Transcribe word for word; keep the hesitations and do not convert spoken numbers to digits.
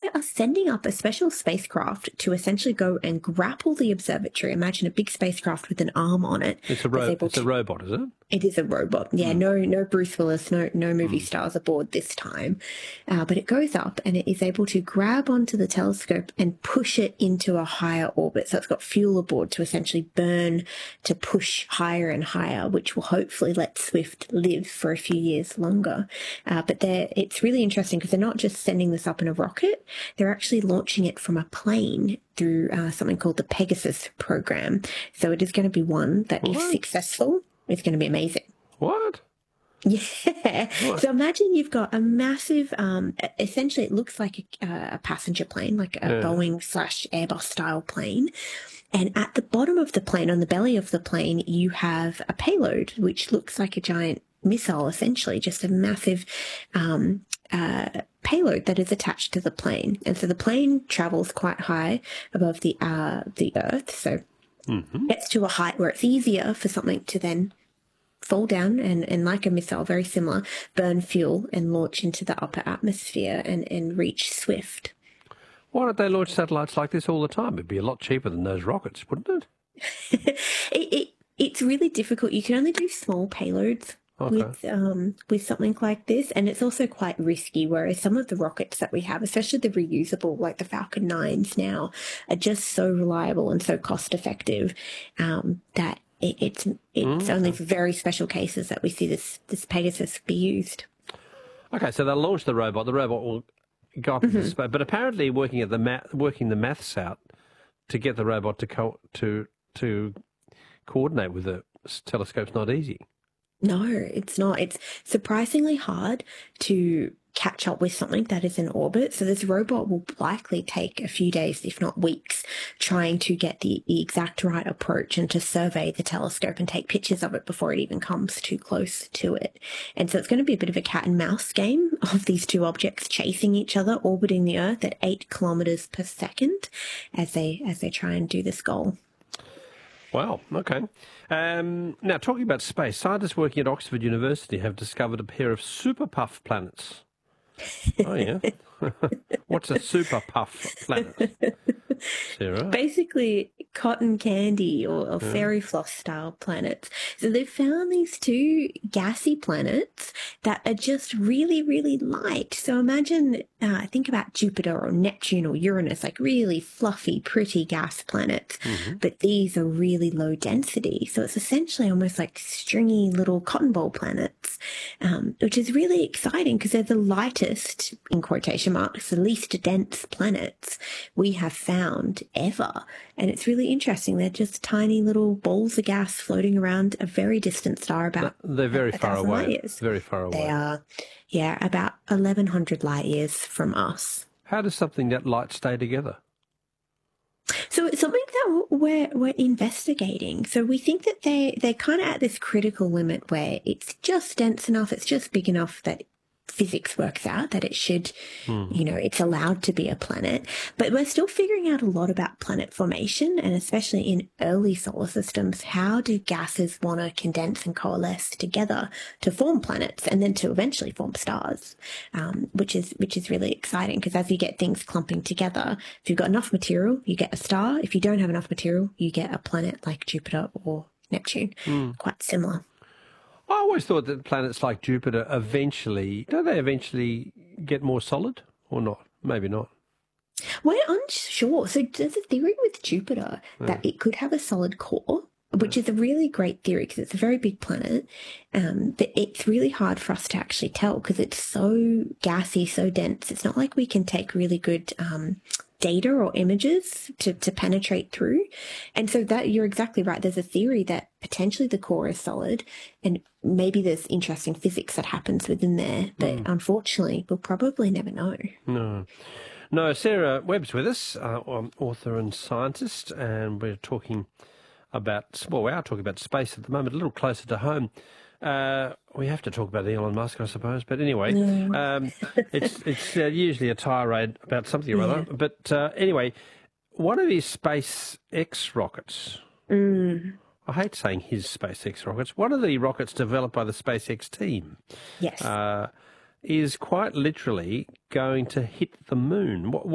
are sending up a special spacecraft to essentially go and grapple the observatory. Imagine a big spacecraft with an arm on it. It's a, ro- it's to, a robot, is it? It is a robot. Yeah, mm. no no Bruce Willis, no no movie mm. stars aboard this time. Uh, but it goes up and it is able to grab onto the telescope and push it into a higher orbit. So it's got fuel aboard to essentially burn to push higher and higher, which will hopefully let Swift live for a few years longer. Uh, but they're, it's really interesting because they're not just sending this up in a rocket, they're actually launching it from a plane through uh, something called the Pegasus program. So it is going to be one that, what? if successful, is going to be amazing. What? Yeah. What? So imagine you've got a massive, um, essentially it looks like a, a passenger plane, like a yeah. Boeing slash Airbus style plane. And at the bottom of the plane, on the belly of the plane, you have a payload, which looks like a giant missile, essentially, just a massive um, uh, payload that is attached to the plane. And so the plane travels quite high above the uh, the Earth, so mm-hmm. gets to a height where it's easier for something to then fall down and, and like a missile, very similar, burn fuel and launch into the upper atmosphere and, and reach Swift. Why don't they launch satellites like this all the time? It'd be a lot cheaper than those rockets, wouldn't it? it, it it's really difficult. You can only do small payloads okay. with um with something like this, and it's also quite risky. Whereas some of the rockets that we have, especially the reusable, like the Falcon nines now, are just so reliable and so cost effective um, that it, it's it's mm. only for very special cases that we see this this Pegasus be used. Okay, so they'll launch the robot. The robot will go up mm-hmm. into space, but apparently working at the math, working the maths out to get the robot to co- to to coordinate with the telescope's not easy. No, it's not. It's surprisingly hard to catch up with something that is in orbit. So this robot will likely take a few days, if not weeks, trying to get the, the exact right approach and to survey the telescope and take pictures of it before it even comes too close to it. And so it's going to be a bit of a cat and mouse game of these two objects chasing each other, orbiting the Earth at eight kilometers per second as they as they try and do this goal. Wow, okay. Um, now, talking about space, scientists working at Oxford University have discovered a pair of super puff planets. Oh, yeah. What's a super puff planet, Sarah? Basically, cotton candy or, or yeah. fairy floss style planets. So they've found these two gassy planets that are just really, really light. So imagine, uh, think about Jupiter or Neptune or Uranus, like really fluffy, pretty gas planets. Mm-hmm. But these are really low density. So it's essentially almost like stringy little cotton ball planets, um, which is really exciting because they're the lightest, in quotation marks, the least dense planets we have found ever. And it's really interesting. They're just tiny little balls of gas floating around a very distant star about They're very far away. Light years. Very far away. They are, yeah, about eleven hundred light years from us. How does something that light stay together? So it's something that we're, we're investigating. So we think that they, they're kind of at this critical limit where it's just dense enough, it's just big enough that physics works out that it should, hmm. you know, it's allowed to be a planet. But we're still figuring out a lot about planet formation, and especially in early solar systems, how do gases want to condense and coalesce together to form planets and then to eventually form stars, um, which is which is really exciting because as you get things clumping together, if you've got enough material, you get a star. If you don't have enough material, you get a planet like Jupiter or Neptune. Hmm. Quite similar. I always thought that planets like Jupiter eventually, don't they eventually get more solid or not? Maybe not. We're unsure. So there's a theory with Jupiter yeah. that it could have a solid core, which yeah. is a really great theory because it's a very big planet. Um, but it's really hard for us to actually tell because it's so gassy, so dense. It's not like we can take really good um, data or images to, to penetrate through. And so that you're exactly right. There's a theory that potentially the core is solid and maybe there's interesting physics that happens within there. But mm. unfortunately, we'll probably never know. No. No, Sarah Webb's with us, uh, author and scientist, and we're talking about, well, we are talking about space at the moment, a little closer to home. Uh, we have to talk about Elon Musk, I suppose. But anyway, no. um, it's it's uh, usually a tirade about something or yeah. other. But uh, anyway, one of his SpaceX rockets, mm. I hate saying his SpaceX rockets, one of the rockets developed by the SpaceX team yes. uh, is quite literally going to hit the moon. What,